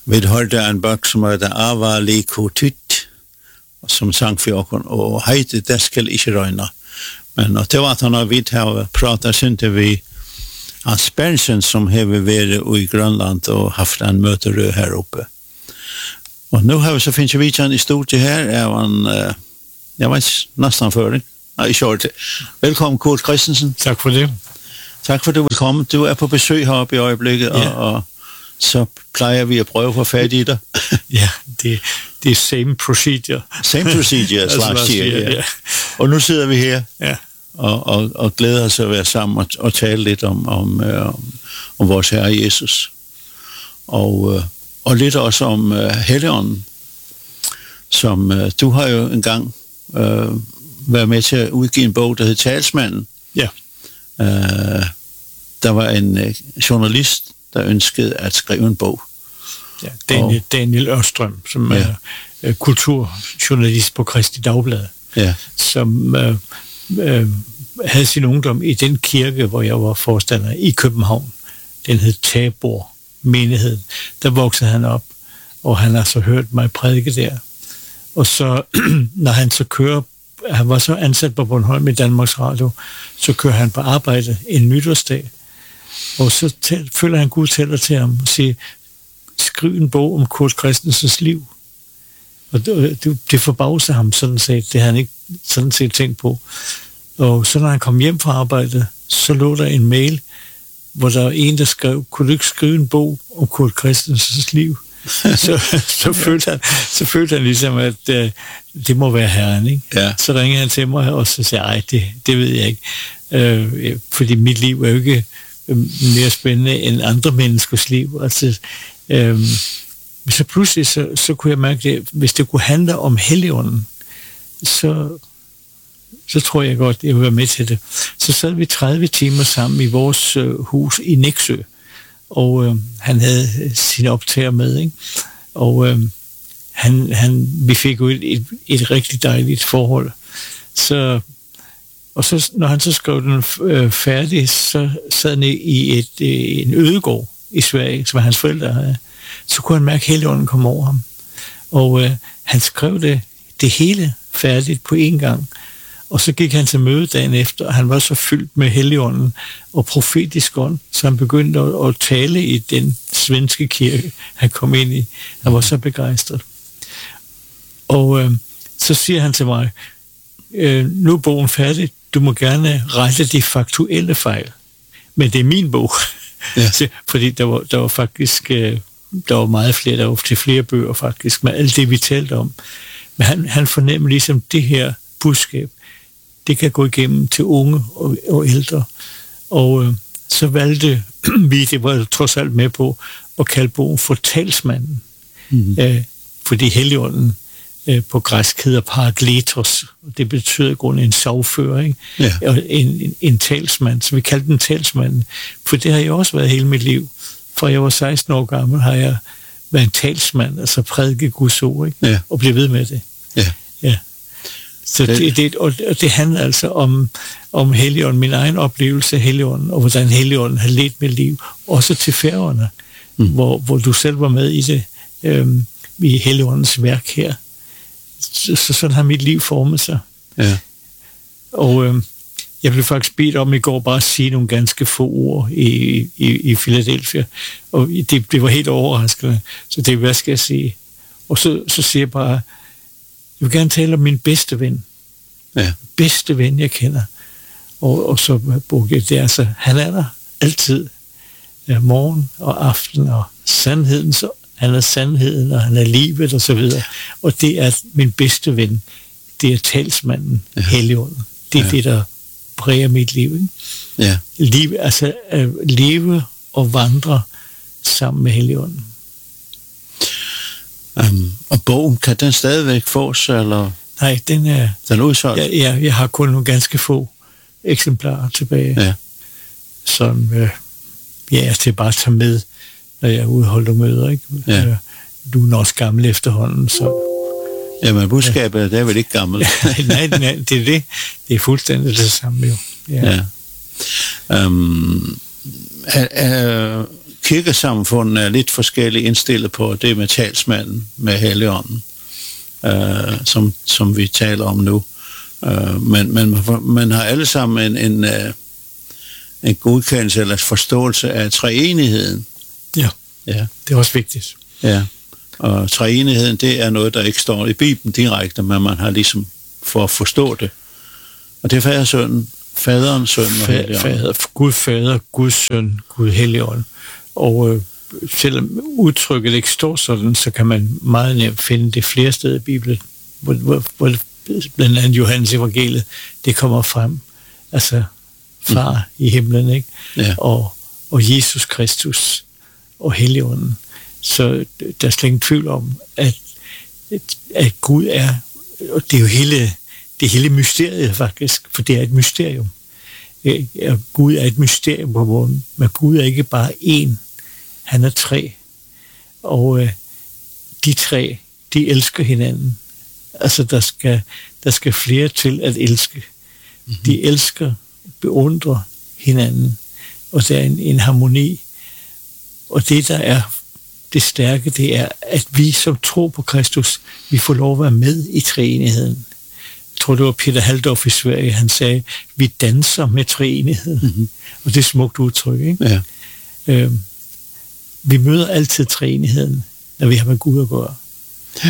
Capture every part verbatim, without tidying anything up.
Vi hørte en bøk som heter Ava Liko Tytt, som sang for oss, og heite Det skal ikke røyne. Men og det var at han har vidt her pratet, synte vi Hans Berntsen, som har vært i Grønland og haft en møterød her oppe. Og nu har vi så finnes vi kjent i studiet her, er han, jeg vet nesten før, nei, kjørt. Velkommen, Kurt Christensen. Tak for det. Tak for at du vil komme. Du er på besøg heroppe i øjeblikket, ja. og, og så plejer vi at prøve at få fat i dig. Ja, det, det er same procedure. Same procedure as last year, ja. ja. Og nu sidder vi her ja. og, og, og glæder os at være sammen og, og tale lidt om, om, øh, om, om vores Herre Jesus. Og, øh, og lidt også om øh, Helligånden, som øh, du har jo engang øh, været med til at udgive en bog, der hed Talsmanden. Ja. Øh, der var en øh, journalist, der ønskede at skrive en bog. Ja, Daniel, og, Daniel Ørstrøm, som ja. er øh, kulturjournalist på Kristi Dagblad, ja. som øh, øh, havde sin ungdom i den kirke, hvor jeg var forstander i København. Den hed Tabor menighed. Der voksede han op, og han har så hørt mig prædike der. Og så, når han så kører, han var så ansat på Bornholm i Danmarks Radio, så kører han på arbejde en nytårsdag, og så tæl, føler han Gud tæller til ham og siger, skriv en bog om Kurt Christensens liv. Og det, det, det forbavser ham sådan set, det har han ikke sådan set tænkt på. Og så når han kom hjem fra arbejde, så lå der en mail, hvor der var en, der skrev, kunne du ikke skrive en bog om Kurt Christensens liv? så, så, følte han, så følte han ligesom, at uh, det må være Herren, ikke? Ja. Så ringede han til mig, og så sagde jeg, det, det ved jeg ikke. Uh, fordi mit liv er jo ikke mere spændende end andre menneskers liv. Altså, um, så pludselig, så, så kunne jeg mærke, at hvis det kunne handle om Helligånden, så, så tror jeg godt, jeg vil være med til det. Så sad vi tredive timer sammen i vores uh, hus i Nexø, og øh, han havde sine optager med, ikke? Og øh, han, han, vi fik jo et, et, et rigtig dejligt forhold. Så, og så, når han så skrev den øh, færdig, så sad han i et, øh, en ødegård i Sverige, som hans forældre havde. Så kunne han mærke, at Helligånden kom over ham. Og øh, han skrev det, det hele færdigt på en gang. Og så gik han til møde dagen efter, og han var så fyldt med Helligånden og profetisk ånd, så han begyndte at, at tale i den svenske kirke, han kom ind i. Han var så begejstret. Og øh, så siger han til mig, øh, nu er bogen færdig, du må gerne rette de faktuelle fejl. Men det er min bog. Ja. Fordi der var, der var faktisk, øh, der var meget flere, der var til flere bøger faktisk, med alt det, vi talte om. Men han, han fornemmer ligesom det her budskab, det kan gå igennem til unge og, og ældre. Og øh, så valgte vi, det var trods alt med på, at kalde bogen for Talsmanden. Mm-hmm. Øh, fordi Helligånden øh, på græsk hedder parakletos, og det betyder i grunden en sagfører, ikke? Ja. Og en, en, en talsmand, så vi kaldte den Talsmanden. For det har jeg også været hele mit liv. Fra jeg var seksten år gammel, har jeg været en talsmand, altså prædike Guds ord, ikke? Ja. Og blive ved med det. Ja. Ja. Så det, det, og det handler altså om, om Helligånden, min egen oplevelse af Helligånden, og hvordan Helligånden har ledt mit liv, også til Færøerne, mm. hvor, hvor du selv var med i det, øhm, i Helligåndens værk her. Så, så sådan har mit liv formet sig. Ja. Og øhm, jeg blev faktisk bedt om i går bare at sige nogle ganske få ord i, i, i Philadelphia, og det, det var helt overraskende, så det, hvad skal jeg sige? Og så, så siger jeg bare, jeg vil gerne tale om min bedste ven. Ja. Bedste ven, jeg kender. Og, og så brugte jeg det, altså, han er der altid. Ja, morgen og aften og sandheden, så han er sandheden, og han er livet og så videre. Og det er min bedste ven. Det er talsmanden, ja. Helligånden. Det er ja. det, der præger mit liv. Ikke? Ja. Liv, altså at leve og vandre sammen med Helligånden. Um, og bogen, kan den stadigvæk fås, eller? Nej, den er... Den er udsolgt? Ja, ja, jeg har kun nogle ganske få eksemplarer tilbage. Ja. Som øh, ja, jeg til bare at tage med, når jeg udholder møder, ikke? Ja. Øh, du er også gammel efterhånden, så... Jamen, budskabet, ja. Det er vel ikke gammelt? nej, nej, det er det. Det er fuldstændig det samme, jo. Ja. Ja. Um, er, er, kirkesamfunden er lidt forskelligt indstillet på det med talsmanden, med Helligånden, øh, som, som vi taler om nu. Øh, men, men man har alle sammen en, en, en godkendelse eller forståelse af treenigheden. Ja, ja, det er også vigtigt. Ja, og treenigheden, det er noget, der ikke står i Bibelen direkte, men man har ligesom for at forstå det. Og det er fader, sønnen, faderen, sønnen og Helligånden. Fader, Gud fader, Guds søn, Gud Helligånd. Og øh, selvom udtrykket ikke står sådan, så kan man meget nemt finde det flere steder i Bibelen, hvor, hvor, hvor blandt andet Johannes evangeliet, det kommer frem. Altså far mm. i himlen, ikke? Ja. Og, og Jesus Kristus og Helligånden. Så der er slet ingen tvivl om, at, at Gud er, og det er jo hele, det hele mysteriet faktisk, for det er et mysterium. Gud er et mysterium på måden, men Gud er ikke bare én, han er tre. Og øh, de tre, de elsker hinanden. Altså der skal, der skal flere til at elske. Mm-hmm. De elsker, beundrer hinanden, og der er en, en harmoni. Og det, der er det stærke, det er, at vi som tror på Kristus, vi får lov at være med i treenigheden. Jeg tror, det var Peter Halldorf i Sverige, han sagde, vi danser med treenigheden. Mm-hmm. Og det er et smukt udtryk, ikke? Ja. Øhm, vi møder altid treenigheden, når vi har med Gud at gøre. Ja.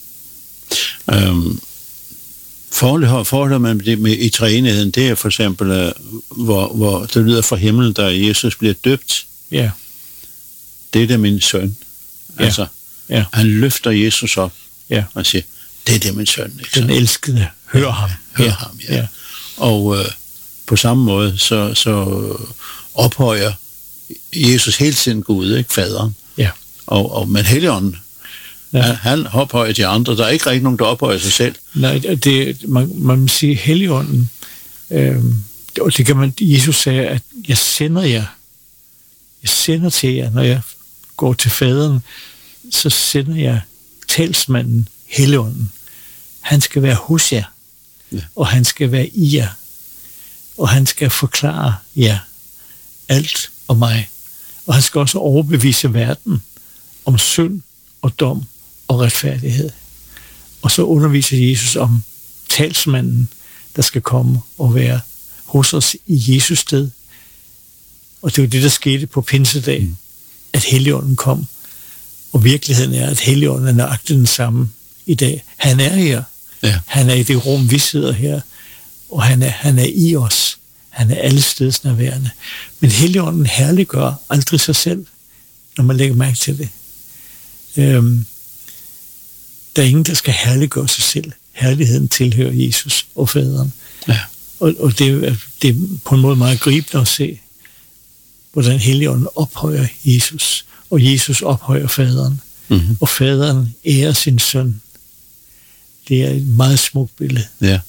Øhm, forholdet, forholdet med, det, med i treenigheden, det er for eksempel, uh, hvor, hvor det lyder fra himlen, da Jesus bliver døbt. Ja. Det er min søn. Ja. Altså, ja. Han løfter Jesus op, ja. Og siger, det er min søn. Ikke? Den elskede, hør ja. ham. Hør ja. ham, ja. ja. Og øh, på samme måde, så, så ophøjer Jesus hele tiden Gud, ikke? Faderen. Ja. Og, og med Helligånden, ja. han, han ophøjer de andre. Der er ikke rigtig nogen, der ophøjer sig selv. Nej, det, man, man må sige, Helligånden, øh, og det kan man, Jesus sagde, at jeg sender jer, jeg sender til jer, når jeg går til faderen, så sender jeg talsmanden, Helligånden. Han skal være hos jer, ja. Og han skal være i jer, og han skal forklare jer alt om mig. Og han skal også overbevise verden om synd og dom og retfærdighed. Og så underviser Jesus om talsmanden, der skal komme og være hos os i Jesus sted. Og det var det, der skete på pinsedag, mm. at Helligånden kom. Og virkeligheden er, at Helligånden er nøjagtigt den samme i dag. Han er her. Ja. Han er i det rum, vi sidder her. Og han er, han er i os. Han er alle steds nærværende. Men Helligånden herliggør aldrig sig selv, når man lægger mærke til det. Øhm, der er ingen, der skal herliggøre sig selv. Herligheden tilhører Jesus og faderen. Ja. Og, og det, er, det er på en måde meget gribende at se, hvordan Helligånden ophøjer Jesus, og Jesus ophøjer faderen, mm-hmm. og faderen ærer sin søn. Det er et meget smukt billede. Ja.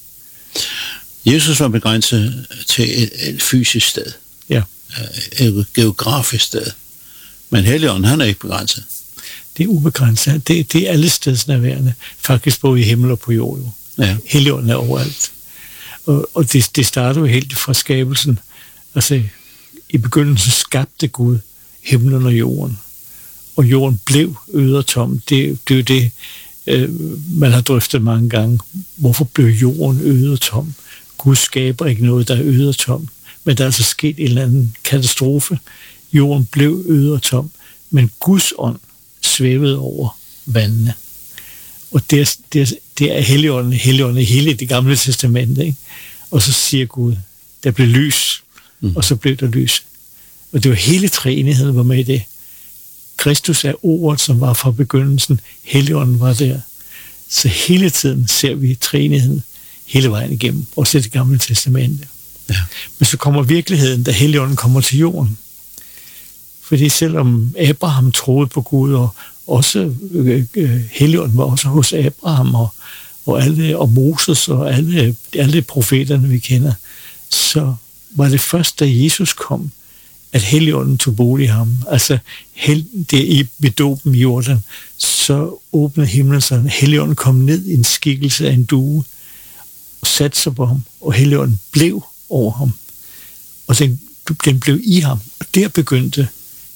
Jesus var begrænset til et, et fysisk sted. Ja. Et geografisk sted. Men Helligånden, han er ikke begrænset. Det er ubegrænset. Det, det er alle stedsnærværende. Faktisk både i himmel og på jord. Ja. Helligånden er overalt. Og, og det, det starter jo helt fra skabelsen. Altså, i begyndelsen skabte Gud himlen og jorden. Og jorden blev øde og tom. Det, det er jo det, øh, man har drøftet mange gange. Hvorfor blev jorden øde og tom? Gud skaber ikke noget, der er øde og tom. Men der er altså sket en eller anden katastrofe. Jorden blev øde og tom. Men Guds ånd svævede over vandene. Og det er, det er, det er Helligånden, Helligånden i hele det gamle testamente. Ikke? Og så siger Gud, der blev lys. Mm. Og så blev der lys. Og det var hele treenigheden, var med i det. Kristus er ordet, som var fra begyndelsen. Helligånden var der. Så hele tiden ser vi treenigheden hele vejen igennem. Også i det gamle testamente. Ja. Men så kommer virkeligheden, da Helligånden kommer til jorden. Fordi selvom Abraham troede på Gud, og også øh, øh, Helligånden var også hos Abraham, og, og, alle, og Moses, og alle, alle profeterne, vi kender, så var det først, da Jesus kom, at Helligånden tog bolig i ham. Altså, hel, det i ved dåben i Jordan, så åbnede himlen sig. Helligånden kom ned i en skikkelse af en due, og satte sig på ham, og Helligånden blev over ham. Og den, den blev i ham. Og der begyndte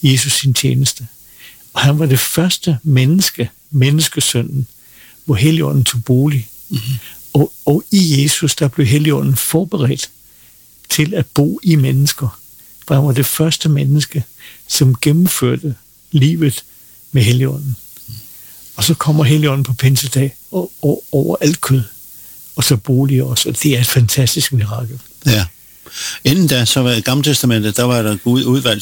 Jesus sin tjeneste. Og han var det første menneske, menneskesønnen, hvor Helligånden tog bolig. Mm-hmm. Og, og i Jesus, der blev Helligånden forberedt til at bo i mennesker. For han var det første menneske, som gennemførte livet med Helligånden. Mm. Og så kommer Helligånden på pinsedag og, og over alt kød, og så bolig også. Og det er et fantastisk mirakel. Ja. Inden da, så var i Gamle Testamentet, der var der Gud udvalgt